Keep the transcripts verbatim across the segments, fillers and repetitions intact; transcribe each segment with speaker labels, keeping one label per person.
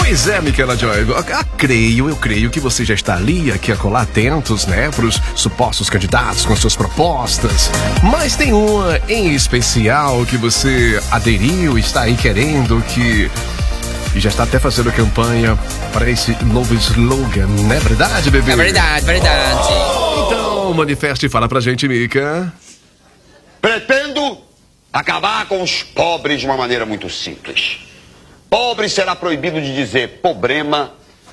Speaker 1: Pois é, Micaela Joy, eu, eu creio, eu creio que você já está ali, aqui a colar atentos, né, para os supostos candidatos com suas propostas. Mas tem uma em especial que você aderiu, está aí querendo, que e já está até fazendo campanha para esse novo slogan, não é verdade, bebê?
Speaker 2: É verdade, verdade.
Speaker 1: Então, manifeste e fala pra gente, Mica.
Speaker 3: Pretendo acabar com os pobres de uma maneira muito simples. Pobre será proibido de dizer problema,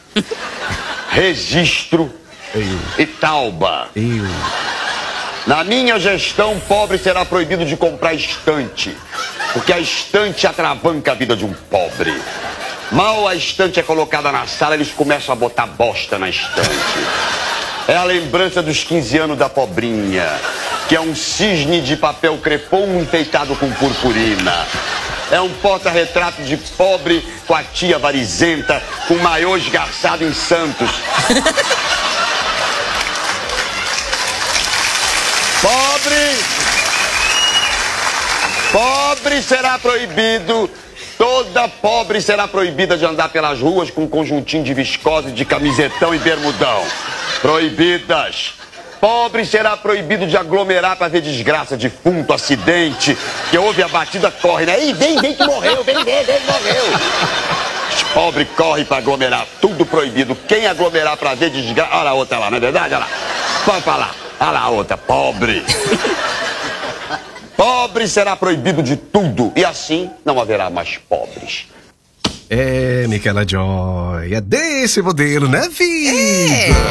Speaker 3: registro
Speaker 1: Eu.
Speaker 3: e tauba.
Speaker 1: Eu.
Speaker 3: Na minha gestão, pobre será proibido de comprar estante, porque a estante atravanca a vida de um pobre. Mal a estante é colocada na sala, eles começam a botar bosta na estante. É a lembrança dos quinze anos da pobrinha, que é um cisne de papel crepom enfeitado com purpurina. É um porta-retrato de pobre com a tia varizenta, com maiô esgarçado em Santos. Pobre, pobre será proibido, toda pobre será proibida de andar pelas ruas com conjuntinho de viscose, de camisetão e bermudão. Proibidas. Pobre será proibido de aglomerar para ver desgraça, defunto, acidente, que houve a batida, corre, né? Ih, vem, vem que morreu, vem, vem, vem que morreu. Os pobres correm para aglomerar, tudo proibido. Quem aglomerar para ver desgraça... Olha a outra lá, não é verdade? Olha lá. Pode falar. Olha lá a outra, pobre. Pobre será proibido de tudo, e assim não haverá mais pobres.
Speaker 1: É, Micaela Joy, é desse modelo, né, vida?
Speaker 2: É.